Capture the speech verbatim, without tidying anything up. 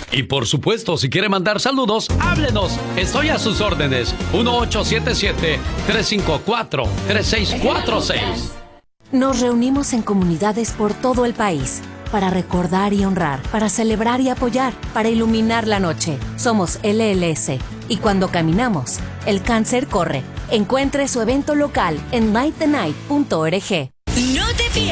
Y por supuesto, si quiere mandar saludos, háblenos. Estoy a sus órdenes. uno ocho siete siete, tres cinco cuatro, tres seis cuatro seis. Nos reunimos en comunidades por todo el país para recordar y honrar, para celebrar y apoyar, para iluminar la noche. Somos L L S y cuando caminamos, el cáncer corre. Encuentre su evento local en light the night punto org. No te pierdas